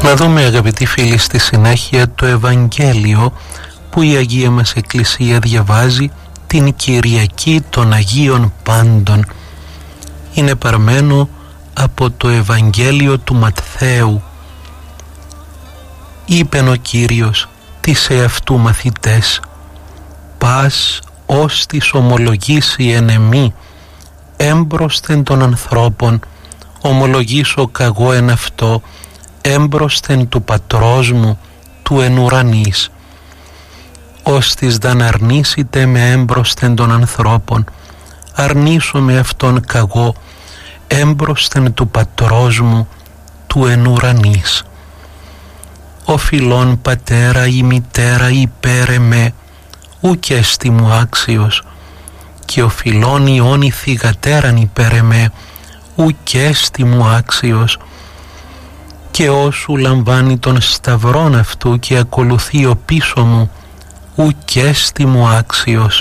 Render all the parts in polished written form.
Να δούμε, αγαπητοί φίλοι, στη συνέχεια το Ευαγγέλιο που η Αγία μας Εκκλησία διαβάζει την Κυριακή των Αγίων Πάντων. Είναι παρμένο από το Ευαγγέλιο του Ματθαίου. Είπεν ο Κύριος τις εαυτού μαθητές: «Πας ως της ομολογήσει εν εμεί, έμπροσθεν των ανθρώπων, ομολογήσω καγώ εν αυτό, έμπροσθεν του Πατρός μου, του εν ουρανής. Ώστις δαν αρνήσετε με έμπροσθεν των ανθρώπων, αρνήσω με αυτόν καγώ, έμπροσθεν του Πατρός μου, του εν ουρανής. Ο φιλών πατέρα ή μητέρα υπέρ εμέ, ουκ έστι μου άξιος, και ο φιλών ιών θυγατέραν υπέρ εμέ, ουκ έστι μου άξιος. Και όσου λαμβάνει τον σταυρόν αυτού και ακολουθεί ο πίσω μου, ουκ έστι μου άξιος».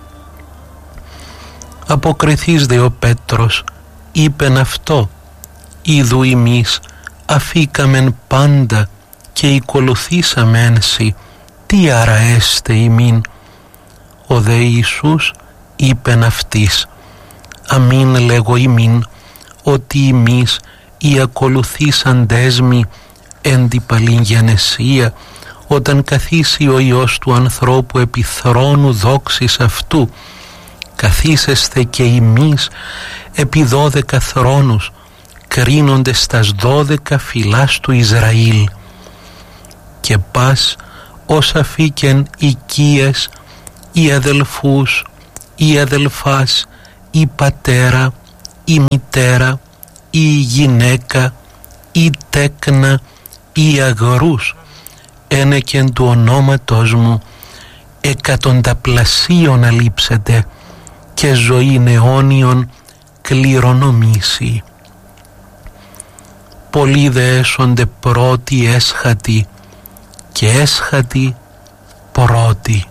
Αποκριθείς δε ο Πέτρος, είπεν αυτό: «Ιδού ημείς αφήκαμεν πάντα και οικολουθήσαμεν σοι, τι άρα έστε ημίν?» Ο δε Ιησούς είπεν αυτοίς: «Αμήν λέγω ημίν, ότι ημείς οι ακολουθήσαντές μοι εν την παλήν γενεσία, όταν καθίσει ο Υιός του ανθρώπου επί θρόνου δόξης αυτού, καθίσεστε και ημείς επί 12 θρόνους, κρίνοντες τας 12 φυλάς του Ισραήλ. Και πας ως αφήκεν οικίες, ή αδελφούς, ή αδελφάς, ή πατέρα, ή μητέρα, ή γυναίκα, ή τέκνα, ή αγρούς, ένεκεν του ονόματος μου, εκατονταπλασίων αλείψετε, και ζωήν αιώνιον κληρονομήσει. Πολλοί δε έσονται πρώτοι έσχατοι, και έσχατοι πρώτοι».